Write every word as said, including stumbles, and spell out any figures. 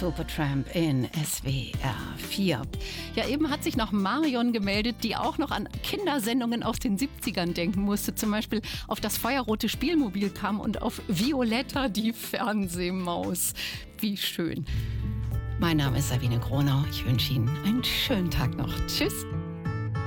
Supertramp in S W R vier. Ja, eben hat sich noch Marion gemeldet, die auch noch an Kindersendungen aus den siebzigern denken musste. Zum Beispiel auf das feuerrote Spielmobil kam und auf Violetta, die Fernsehmaus. Wie schön. Mein Name ist Sabine Gronau. Ich wünsche Ihnen einen schönen Tag noch. Tschüss.